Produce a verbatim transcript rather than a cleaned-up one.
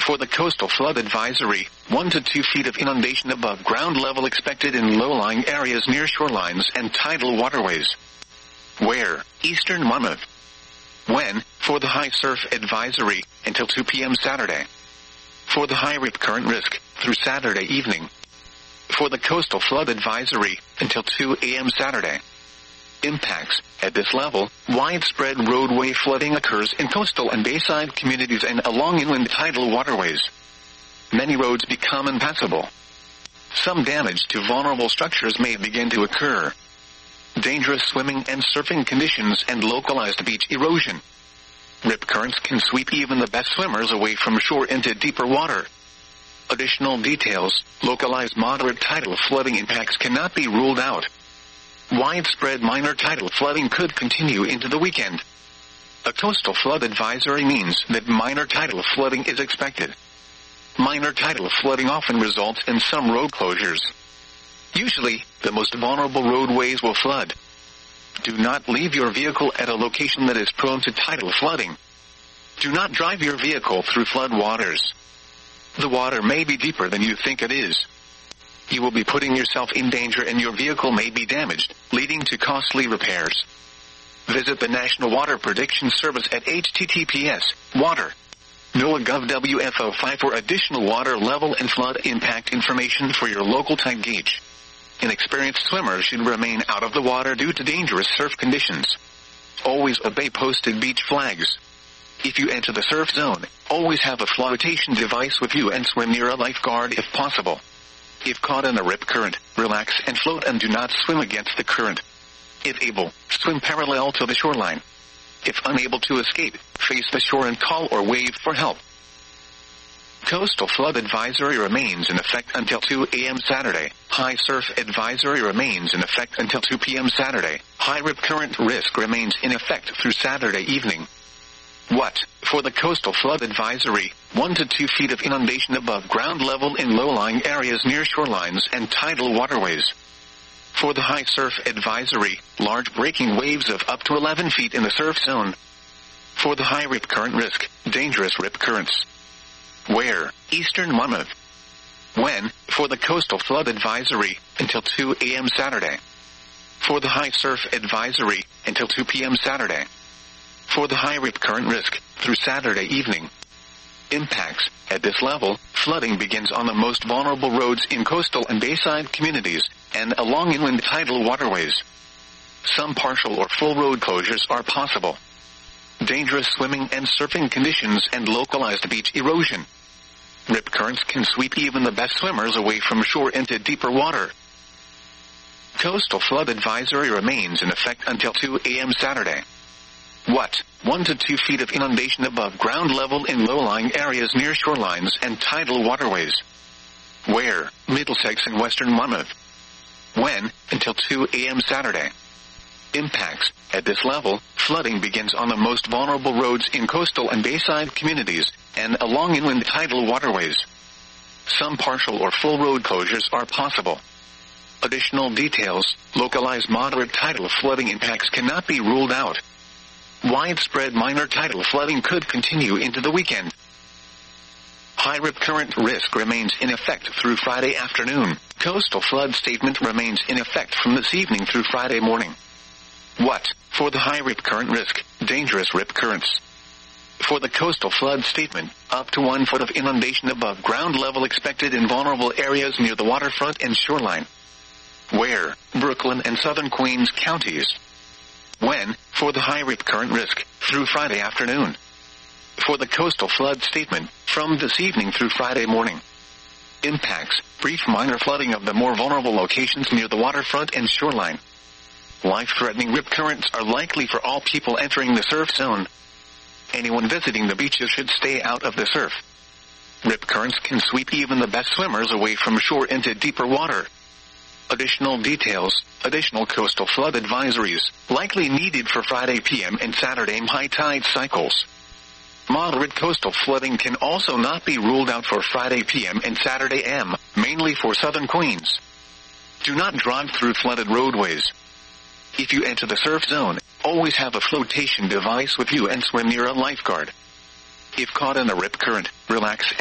For the coastal flood advisory, one to two feet of inundation above ground level expected in low-lying areas near shorelines and tidal waterways. Where? Eastern Monmouth. When? For the high surf advisory, until two p m Saturday. For the high rip current risk, through Saturday evening. For the coastal flood advisory, until two a m Saturday. Impacts. At this level, widespread roadway flooding occurs in coastal and bayside communities and along inland tidal waterways. Many roads become impassable. Some damage to vulnerable structures may begin to occur. Dangerous swimming and surfing conditions and localized beach erosion. Rip currents can sweep even the best swimmers away from shore into deeper water. Additional details, localized moderate tidal flooding impacts cannot be ruled out. Widespread minor tidal flooding could continue into the weekend. A coastal flood advisory means that minor tidal flooding is expected. Minor tidal flooding often results in some road closures. Usually, the most vulnerable roadways will flood. Do not leave your vehicle at a location that is prone to tidal flooding. Do not drive your vehicle through flood waters. The water may be deeper than you think it is. You will be putting yourself in danger and your vehicle may be damaged, leading to costly repairs. Visit the National Water Prediction Service at h t t p s water dot noaa dot gov W F O five for additional water level and flood impact information for your local tide gauge. Inexperienced swimmers should remain out of the water due to dangerous surf conditions. Always obey posted beach flags. If you enter the surf zone, always have a flotation device with you and swim near a lifeguard if possible. If caught in a rip current, relax and float and do not swim against the current. If able, swim parallel to the shoreline. If unable to escape, face the shore and call or wave for help. Coastal flood advisory remains in effect until two a m Saturday. High surf advisory remains in effect until two p m Saturday. High rip current risk remains in effect through Saturday evening. What? For the coastal flood advisory, one to two feet of inundation above ground level in low-lying areas near shorelines and tidal waterways. For the high surf advisory, large breaking waves of up to eleven feet in the surf zone. For the high rip current risk, dangerous rip currents. Where? Eastern Monmouth. When? For the coastal flood advisory, until two a m Saturday. For the high surf advisory, until two p m Saturday. For the high rip current risk, through Saturday evening. Impacts. At this level, flooding begins on the most vulnerable roads in coastal and bayside communities, and along inland tidal waterways. Some partial or full road closures are possible. Dangerous swimming and surfing conditions and localized beach erosion. Rip currents can sweep even the best swimmers away from shore into deeper water. Coastal flood advisory remains in effect until two a m Saturday. What? One to two feet of inundation above ground level in low-lying areas near shorelines and tidal waterways. Where? Middlesex and Western Monmouth. When? Until two a m Saturday. Impacts. At this level, flooding begins on the most vulnerable roads in coastal and bayside communities, and along inland tidal waterways. Some partial or full road closures are possible. Additional details, localized moderate tidal flooding impacts cannot be ruled out. Widespread minor tidal flooding could continue into the weekend. High rip current risk remains in effect through Friday afternoon. Coastal flood statement remains in effect from this evening through Friday morning. What? For the high rip current risk, dangerous rip currents. For the coastal flood statement, up to one foot of inundation above ground level expected in vulnerable areas near the waterfront and shoreline. Where? Brooklyn and Southern Queens counties. When? For the high rip current risk, through Friday afternoon. For the coastal flood statement, from this evening through Friday morning. Impacts, brief minor flooding of the more vulnerable locations near the waterfront and shoreline. Life-threatening rip currents are likely for all people entering the surf zone. Anyone visiting the beaches should stay out of the surf. Rip currents can sweep even the best swimmers away from shore into deeper water. Additional details, additional coastal flood advisories, likely needed for Friday p m and Saturday high tide cycles. Moderate coastal flooding can also not be ruled out for Friday p m and Saturday a m, mainly for Southern Queens. Do not drive through flooded roadways. If you enter the surf zone, always have a flotation device with you and swim near a lifeguard. If caught in a rip current, relax